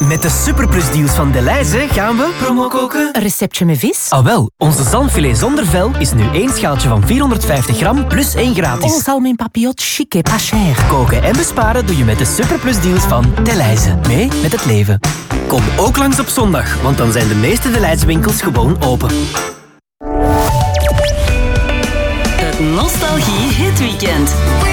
Met de Superplus deals van Delhaize gaan we promo koken. Een receptje met vis? Ah wel, onze zalmfilet zonder vel is nu 1 schaaltje van 450 gram plus 1 gratis. Oh, zalm in papillot, chic et pas cher. Koken en besparen doe je met de Superplus deals van Delhaize. Mee met het leven. Kom ook langs op zondag, want dan zijn de meeste Delhaize winkels gewoon open. Het Nostalgie Hitweekend.